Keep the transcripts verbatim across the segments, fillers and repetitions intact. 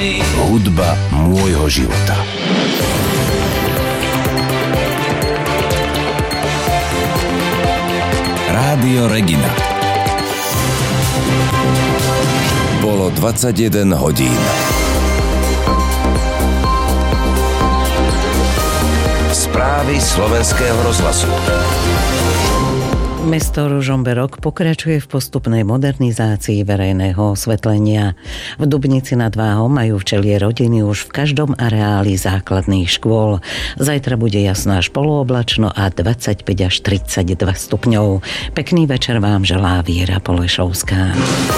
Hudba môjho života. Rádio Regina. Bolo dvadsaťjeden hodín. Správy slovenského rozhlasu. Mesto Ružomberok pokračuje v postupnej modernizácii verejného osvetlenia. V Dubnici nad Váhom majú včelie rodiny už v každom areáli základných škôl. Zajtra bude jasno až polooblačno a dvadsaťpäť až tridsaťdva stupňov. Pekný večer vám želá Viera Polešovská.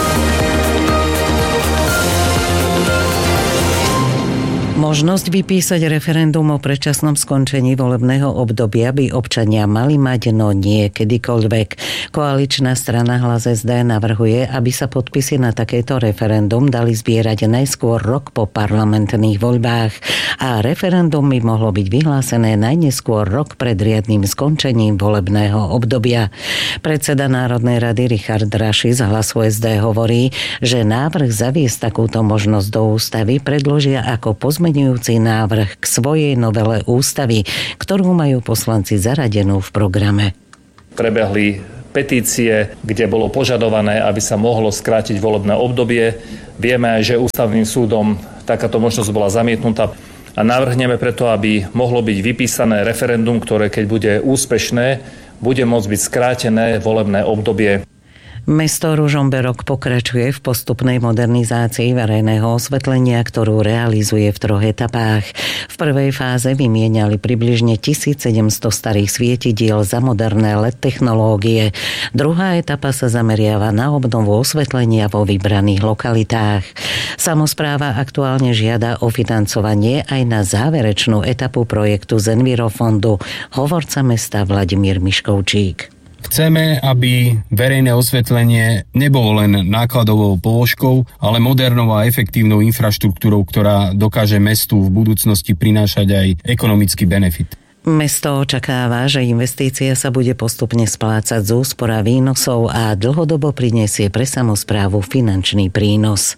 Možnosť vypísať referendum o predčasnom skončení volebného obdobia by občania mali mať, no nie kedykoľvek. Koaličná strana Hlas es dé navrhuje, aby sa podpisy na takéto referendum dali zbierať najskôr rok po parlamentných voľbách a referendum by mohlo byť vyhlásené najneskôr rok pred riadnym skončením volebného obdobia. Predseda Národnej rady Richard Raši z Hlasu es dé hovorí, že návrh zaviesť takúto možnosť do ústavy predložia ako pozmeňujúci Zmenujúci návrh k svojej novele ústavy, ktorú majú poslanci zaradenú v programe. Prebehli petície, kde bolo požadované, aby sa mohlo skrátiť volebné obdobie. Vieme aj, že ústavným súdom takáto možnosť bola zamietnutá a navrhneme preto, aby mohlo byť vypísané referendum, ktoré keď bude úspešné, bude môcť byť skrátené volebné obdobie. Mesto Ružomberok pokračuje v postupnej modernizácii verejného osvetlenia, ktorú realizuje v troch etapách. V prvej fáze vymieniali približne tisícsedemsto starých svietidiel za moderné el é dé technológie. Druhá etapa sa zameriava na obnovu osvetlenia vo vybraných lokalitách. Samospráva aktuálne žiada o financovanie aj na záverečnú etapu projektu z Envirofondu, hovorca mesta Vladimír Miškovčík. Chceme, aby verejné osvetlenie nebolo len nákladovou položkou, ale modernou a efektívnou infraštruktúrou, ktorá dokáže mestu v budúcnosti prinášať aj ekonomický benefit. Mesto očakáva, že investícia sa bude postupne splácať z úspor a výnosov a dlhodobo prinesie pre samosprávu finančný prínos.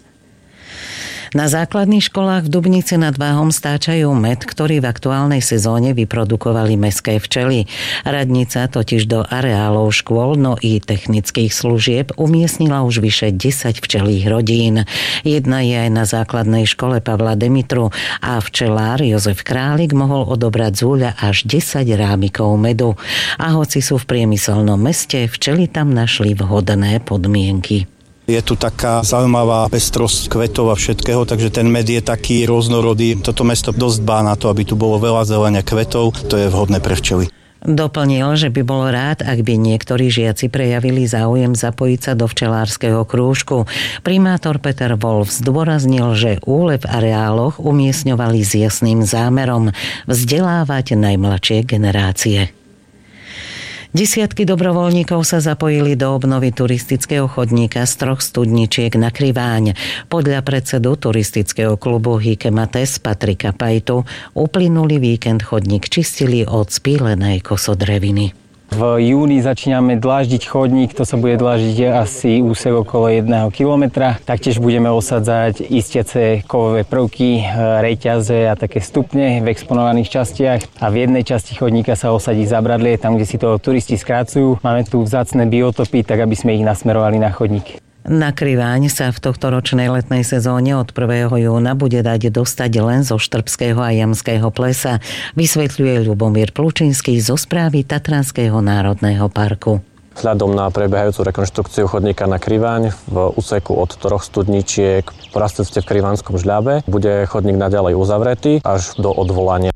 Na základných školách v Dubnici nad Váhom stáčajú med, ktorý v aktuálnej sezóne vyprodukovali mestské včely. Radnica totiž do areálov škôl, no i technických služieb umiestnila už vyše desať včelých rodín. Jedna je aj na základnej škole Pavla Demitru a včelár Jozef Králik mohol odobrať z úľa až desať rámikov medu. A hoci sú v priemyselnom meste, včely tam našli vhodné podmienky. Je tu taká zaujímavá pestrosť kvetov a všetkého, takže ten med je taký rôznorodý. Toto mesto dosť dbá na to, aby tu bolo veľa zelenia kvetov, to je vhodné pre včely. Doplnil, že by bol rád, ak by niektorí žiaci prejavili záujem zapojiť sa do včelárskeho krúžku. Primátor Peter Wolf zdôraznil, že úle v areáloch umiestňovali s jasným zámerom vzdelávať najmladšie generácie. Desiatky dobrovoľníkov sa zapojili do obnovy turistického chodníka z troch studničiek na Kriváň. Podľa predsedu turistického klubu Hikemates Patrika Pajtu uplynulý víkend chodník čistili od spílenej kosodreviny. V júni začíname dláždiť chodník, to sa bude dláždiť asi úsek okolo jedného kilometra. Taktiež budeme osadzať istiace kovové prvky, reťaze a také stupne v exponovaných častiach. A v jednej časti chodníka sa osadí zabradlie, tam, kde si to turisti skrácujú. Máme tu vzácne biotopy, tak aby sme ich nasmerovali na chodník. Na Kriváň sa v tohtoročnej letnej sezóne od prvého júna bude dať dostať len zo Štrbského a Jamského plesa, vysvetľuje Ľubomír Plučinský zo správy Tatranského národného parku. Vzhľadom na prebiehajúcu rekonštrukciu chodníka na Kriváň v úseku od troch studničiek po rastúste v Krivánskom žľabe bude chodník naďalej uzavretý až do odvolania.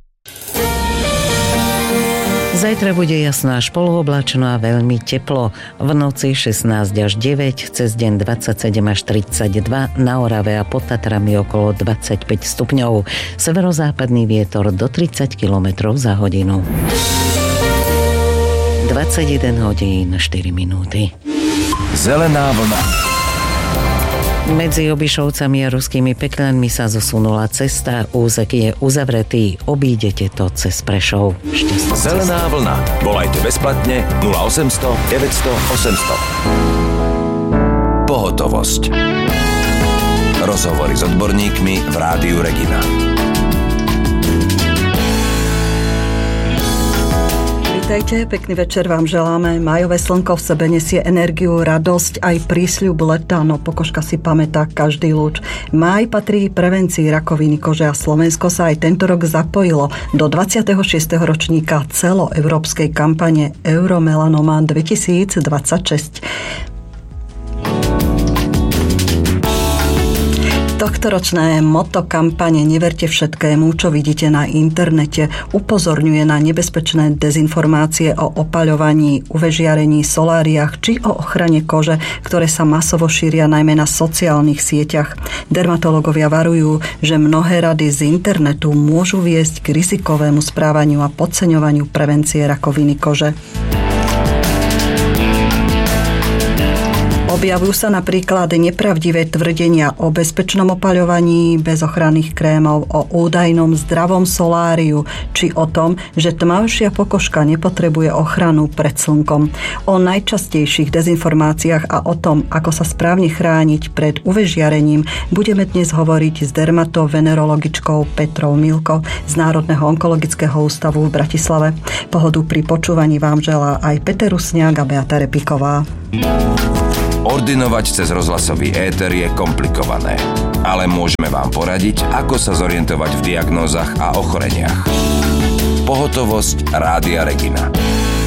Zajtra bude jasno až polooblačno a veľmi teplo. V noci šestnásť až deväť, cez deň dvadsaťsedem až tridsaťdva, na Orave a pod Tatrami okolo dvadsaťpäť stupňov. Severozápadný vietor do tridsať kilometrov za hodinu. dvadsaťjeden hodín štyri minúty. Zelená vlna. Medzi Obišovcami a Ruskými Peklenmi sa zosunula cesta, úsek je uzavretý, obídete to cez Prešov. Šťastná Zelená vlna. Volajte bezplatne nula osemsto deväťsto osemsto. Pohotovosť. Rozhovory s odborníkmi v Rádiu Regina. Vítajte, pekný večer vám želáme. Májové slnko v sebe nesie energiu, radosť, aj prísľub leta, no pokožka si pamätá každý lúč. Máj patrí prevencii rakoviny kože a Slovensko sa aj tento rok zapojilo do dvadsiateho šiesteho ročníka celoeurópskej kampane Euromelanoma dvetisícdvadsaťšesť. Tohtoročné motto kampane Neverte všetkému, čo vidíte na internete, upozorňuje na nebezpečné dezinformácie o opaľovaní, ú vé žiarení, soláriách či o ochrane kože, ktoré sa masovo šíria najmä na sociálnych sieťach. Dermatológovia varujú, že mnohé rady z internetu môžu viesť k rizikovému správaniu a podceňovaniu prevencie rakoviny kože. Objavujú sa napríklad nepravdivé tvrdenia o bezpečnom opaľovaní bez ochranných krémov, o údajnom zdravom soláriu, či o tom, že tmavšia pokožka nepotrebuje ochranu pred slnkom. O najčastejších dezinformáciách a o tom, ako sa správne chrániť pred ú vé žiarením, budeme dnes hovoriť s dermatovenerologičkou Petrou Milko z Národného onkologického ústavu v Bratislave. Pohodu pri počúvaní vám želá aj Peter Rusňák a Beata Repiková. Ordinovať cez rozhlasový éter je komplikované, ale môžeme vám poradiť, ako sa zorientovať v diagnózach a ochoreniach. Pohotovosť Rádia Regina.